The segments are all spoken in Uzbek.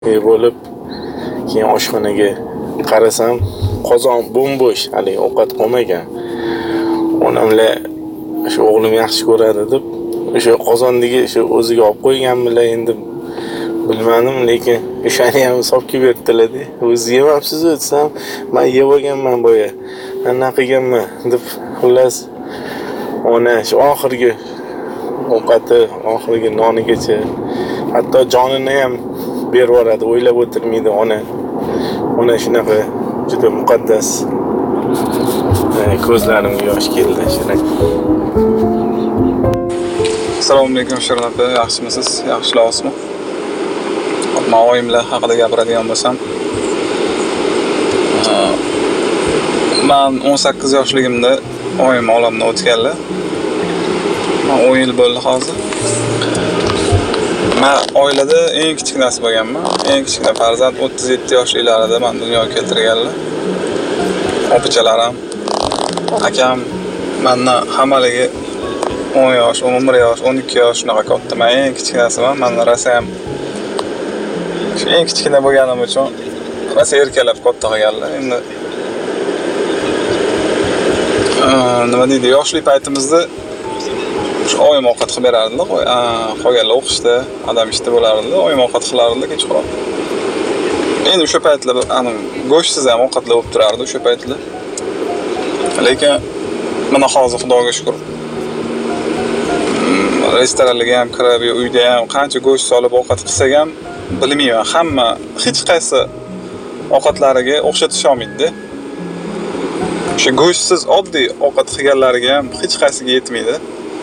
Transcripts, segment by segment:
bo'lib, keyin oshxonaga qarasam, qozon bo'm-bo'sh, hali ovqat qolmagan. Onamlar shu o'g'lim yaxshi ko'radi deb, o'sha qozondagi shu o'ziga olib qo'yganmilar endi bilmadim, lekin o'shani ham hisobga berdilar-da. O'zi yemabsiz desam, men yeb olganman boya. Anaqa qilganman deb xullas ona shu oxirgi ovqati, oxirgi nonigacha hatto jonini ham berib yuboradi, o'ylab o'tirmaydi ona. Ona shunaqa juda muqaddas. Ko'zlarimga yosh keldi shunday. Assalomu alaykum Shirin aka, yaxshimisiz? Yaxshilaysizmi? Men oyimlar haqida gapiradigan bo'lsam, men 18 yoshligimda oyim olamdan o'tganlar. Men 10 yil bo'ldi hozir. Men oilada eng kichkinasi bo'lganman. Eng kichkina farzand 37 yoshliklarida men dunyoga keltirganlar. Opachalarim, akam mendan hammaligi 10 yosh, 11 yosh, 12 yosh shunaqa katta. Men eng kichkinasiman. Mendan rosa ham shu eng kichkina bo'lganim uchun rosa erkalab katta qilganlar. Endi nima deydi, yoshlik paytimizda shu oyim ovqat qilib berardilar. Qolganlar o'qishda, adam ishda bo'lardilar. Oyim ovqat qilardilar kechqurun. Endi o'sha paytlar go'shtsiz ham ovqatlar bo'lib turardi o'sha paytlar. Lekin mana hozir Xudoga shukr. Restoranlarga ham kirib, uyda ham qancha go'sht solib ovqat qilsak ham bilmayman, hamma hech qaysi ovqatlariga o'xshatisha olmaydi-da. O'sha go'shtsiz oddiy ovqat qilganlariga ham hech qaysiga yetmaydi.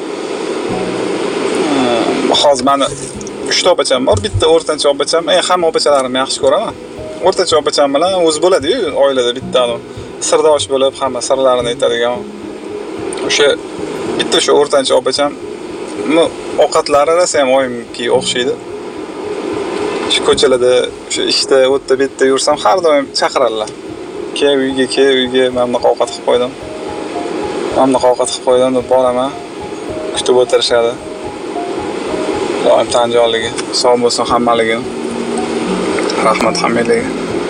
Hozir meni 3 ta opacham bor, bitta o'rtancha opacham, hamma opachalarimni yaxshi ko'raman. O'rtancha opacham bilan o'zi bo'ladi-yu, oilada bitta sirdosh bo'lib, hamma sirlarini aytadigan. O'sha bitta shu o'rtancha opacham ovqatlari rosa ham oyimga o'xshaydi. Shu ko'chalarda, shu ishda, o'tda bitta yursam, har doim chaqiradilar. Kel uyga, men bunaqa ovqat qilib qo'ydim. Men bunaqa ovqat qilib qo'ydim deb boraman. Kutib o'tirishadi. Doim tan jonligi, sog' bo'lsin hammaligi. Rahmat hammalarga.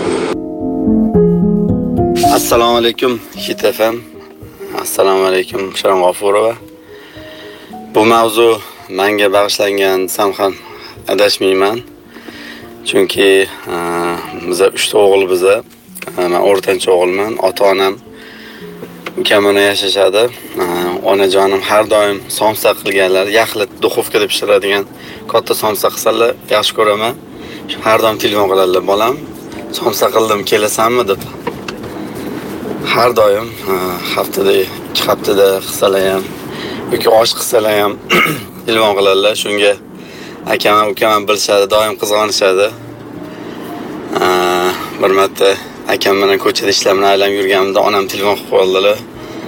Assalomu alaykum Hit FM. Assalomu alaykum Shirin G'ofurova. Bu mavzu menga bag'ishlangan desam ham adashmayman. Chunki biz 3 ta o'g'il biza. Men o'rtancha o'g'ilman. Ota-onam ukamona yashashadi. Onajonim har doim somsa qilganlar, yaxlit duxovkada pishiradigan katta somsa qilsalar yaxshi ko'raman. Har doim telefon qiladilar, bolam, somsa qildim, kelasanmi deb. Har doim haftada 2 haftada qilsalar ham yoki osh qilsalar ham telefon qiladilar. Shunga akam, ukam bilishadi, doim qizg'anishadi. Bir marta akam bilan ko'chada ishlarni aylanib yurganimda onam telefon qilib qoldilar.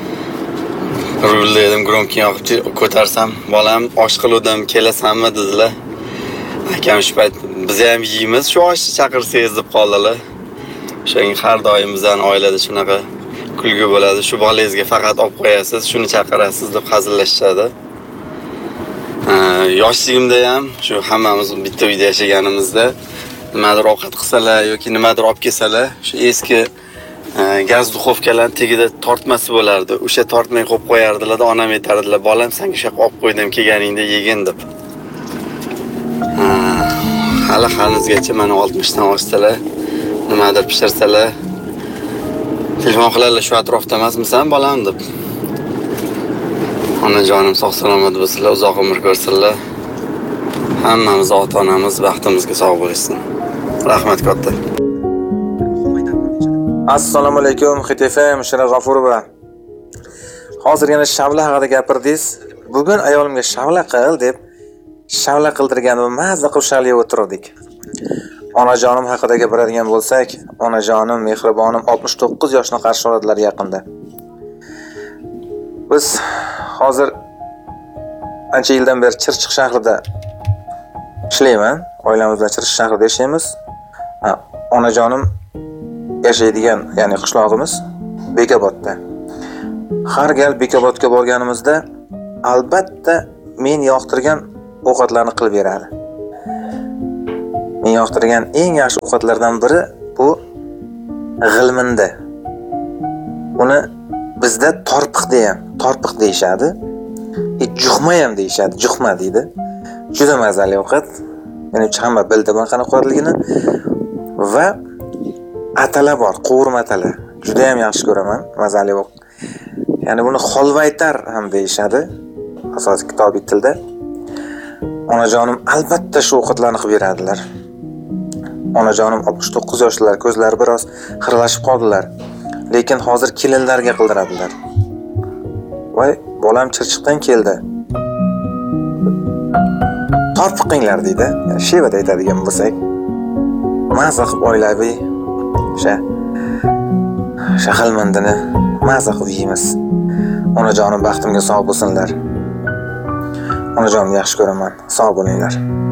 Rulda edim, gromkin yoqib ko'tarsam, bolam, osh qiluvdim, kelasanmi dedilar. Akam shu payt biz ham yeymiz, shu oshni chaqirsangiz deb qoldilar. O'shanga har doim bizning oilada shunaqa kulgu bo'ladi. Shu bolangizga faqat olib qo'yasiz, shuni chaqirasiz deb hazillashadi. Yoshligimda ham shu hammamiz bitta uyda yashaganimizda nimadir ovqat qilsalar yoki nimadir olib kelsalar, shu eski gaz duxovkalar tagida tortmasi bo'lardi. O'sha tortmay qo'yib qo'yardilar, onam aytardilar, bolam, senga shu yoqqa olib qo'ydim, kelganingda yegin deb. Hali hanuzgacha meni 60 dan oshsalar, nimadir pishirsalar, telefon qiladilar, shu atrofda emasmisan bolam deb. Onajonim sog' salomat bo'lsinlar, uzoq umr ko'rsinlar. Hammamiz ota-onamiz baxtimizga sog' bo'lsin. Rahmat katta. Assalomu alaykum Hit FM, Shirin G'ofurova. Hozir yana shavla haqida gapirdingiz. Bugun ayolimga shavla qil deb shavla qildirganimni mazza qilib shavlab o'tirdik. Onajonim haqida gapiradigan bo'lsak, onajonim, mehribonim 69 yoshni qarshi oladilar yaqinda. Biz hozir ancha yildan beri Chirchiq shahrida ishlayman. Oilamiz bilan Chirchiq shahrida yashaymiz. Onajonim yashaydigan, ya'ni qishlog'imiz Bekobodda. Har gal Bekobodga borganimizda albatta men yoqtirgan ovqatlarni qilib beradi. Men yoqtirgan eng yaxshi ovqatlardan biri bu g'ilmindi. Uni bizda torpiq deyishadi. Juhma ham deyishadi, juhma deydi. Juda mazali ovqat. Menimcha hamma bildi buni qanaqa qo'yilganini. Va atala bor, qovurma atala. Juda ham yaxshi ko'raman, mazali ovqat. Ya'ni buni holvaytar ham deyishadi. Asosiy kitobiy tilda. Onajonim albatta shu ovqatlarni qilib beradilar. Onajonim 69 yoshlar, ko'zlari biroz xiralashib qoldilar. Lekin hozir kelinlarga qildiradilar. Voy, bolam Chirchiqdan keldi. Torpiqinglar deydi. Shevada aytadigan bo'lsak. Maza qilib oilaviy g'ilmindini maza qilib yeymiz. Onajonim baxtimga sog' bo'lsinlar. Onajonimni yaxshi ko'raman. Sog' bo'linglar.